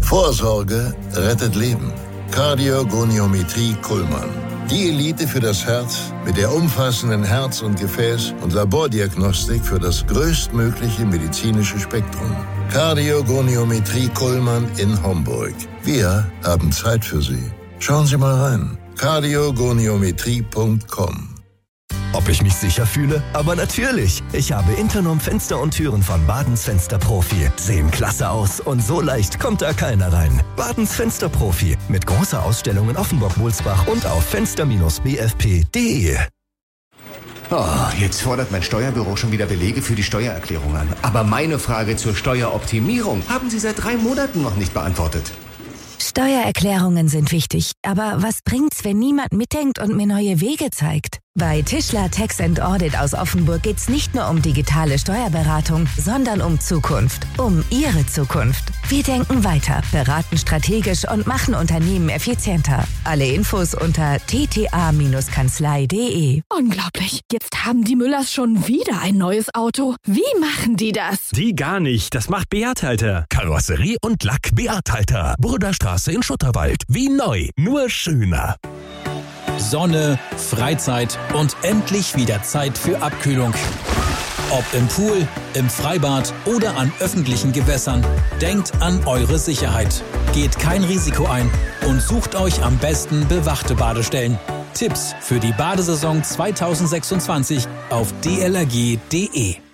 Vorsorge rettet Leben. Kardiogoniometrie Kuhlmann. Die Elite für das Herz mit der umfassenden Herz- und Gefäß- und Labordiagnostik für das größtmögliche medizinische Spektrum. Kardiogoniometrie Kuhlmann in Homburg. Wir haben Zeit für Sie. Schauen Sie mal rein. kardiogoniometrie.com. Ob ich mich sicher fühle? Aber natürlich. Ich habe Internom Fenster und Türen von Badens Fensterprofi. Sehen klasse aus und so leicht kommt da keiner rein. Badens Fensterprofi. Mit großer Ausstellung in Offenburg-Wulsbach und auf fenster-bfp.de. Oh, jetzt fordert mein Steuerbüro schon wieder Belege für die Steuererklärung an. Aber meine Frage zur Steueroptimierung haben Sie seit 3 Monaten noch nicht beantwortet. Steuererklärungen sind wichtig, aber was bringt's, wenn niemand mitdenkt und mir neue Wege zeigt? Bei Tischler Tax & Audit aus Offenburg geht's nicht nur um digitale Steuerberatung, sondern um Zukunft. Um Ihre Zukunft. Wir denken weiter, beraten strategisch und machen Unternehmen effizienter. Alle Infos unter tta-kanzlei.de. Unglaublich. Jetzt haben die Müllers schon wieder ein neues Auto. Wie machen die das? Die gar nicht. Das macht Beat Halter. Karosserie und Lack Beat Halter. Burderstraße in Schutterwald. Wie neu, nur schöner. Sonne, Freizeit und endlich wieder Zeit für Abkühlung. Ob im Pool, im Freibad oder an öffentlichen Gewässern, denkt an eure Sicherheit. Geht kein Risiko ein und sucht euch am besten bewachte Badestellen. Tipps für die Badesaison 2026 auf dlrg.de.